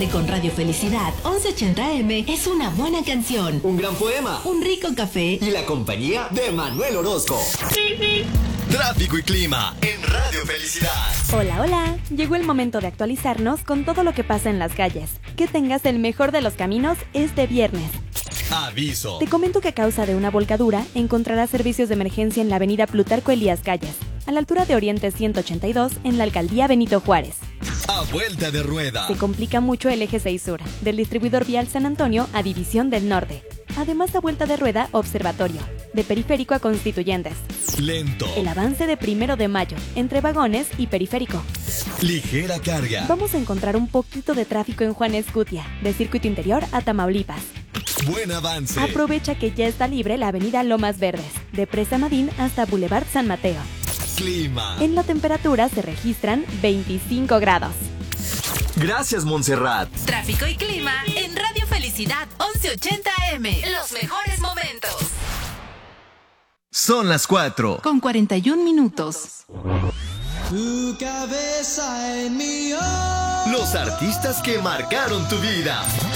tarde con Radio Felicidad 1180M es una buena canción, un gran poema, un rico café y la compañía de Manuel Orozco. Tráfico y clima en Radio Felicidad. Hola, hola. Llegó el momento de actualizarnos con todo lo que pasa en las calles. Que tengas el mejor de los caminos este viernes. Aviso. Te comento que a causa de una volcadura encontrarás servicios de emergencia en la avenida Plutarco Elías Calles, a la altura de Oriente 182 en la alcaldía Benito Juárez. A vuelta de rueda. Se complica mucho el eje 6 Sur, del distribuidor vial San Antonio a División del Norte. Además, a vuelta de rueda, Observatorio, de Periférico a Constituyentes. Lento. El avance de 1 de Mayo, entre Vagones y Periférico. Ligera carga. Vamos a encontrar un poquito de tráfico en Juan Escutia, de Circuito Interior a Tamaulipas. Buen avance. Aprovecha que ya está libre la avenida Lomas Verdes, de Presa Madín hasta Boulevard San Mateo. Clima. En la temperatura se registran 25 grados. Gracias, Montserrat. Tráfico y clima en Radio Felicidad 1180M. Los mejores momentos. Son las 4. Con 41 minutos. Tu cabeza en mi Los artistas que marcaron tu vida.